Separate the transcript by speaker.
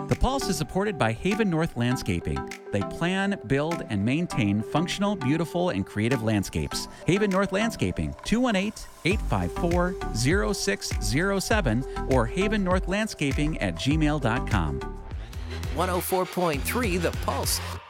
Speaker 1: The Pulse is supported by Haven North Landscaping. They plan, build, and maintain functional, beautiful, and creative landscapes. Haven North Landscaping, 218-854-0607 or havennorthlandscaping@gmail.com.
Speaker 2: 104.3 The Pulse.